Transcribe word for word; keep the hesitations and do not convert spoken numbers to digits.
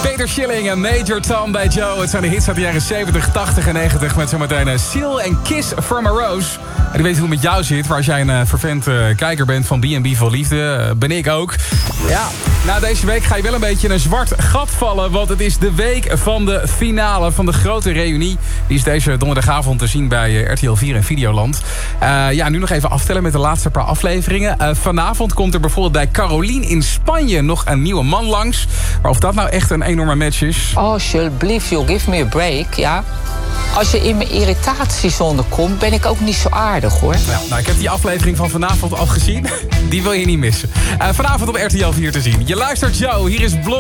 Peter Schilling en Major Tom bij Joe. Het zijn de hits uit de jaren zeventig, tachtig en negentig... met zometeen uh, Seal en Kiss from a Rose. En die weet hoe het met jou zit. Maar als jij een uh, vervent uh, kijker bent van B en B voor Liefde, uh, ben ik ook. Ja, na deze week ga je wel een beetje in een zwart gat vallen... want het is de week van de finale van de grote reunie. Die is deze donderdagavond te zien bij uh, R T L vier en Videoland. Uh, ja, nu nog even aftellen met de laatste paar afleveringen. Uh, vanavond komt er bijvoorbeeld bij Carolien in Spanje nog een nieuwe man langs. Maar of dat nou echt een enorme match is... Oh, alsjeblieft, joh, give me a break, ja. Als je in mijn irritatiezone komt, ben ik ook niet zo aardig, hoor. Ja, nou, ik heb die aflevering van vanavond al gezien. Die wil je niet missen. Uh, vanavond op R T L vier te zien. Je luistert Joe, hier is Blond.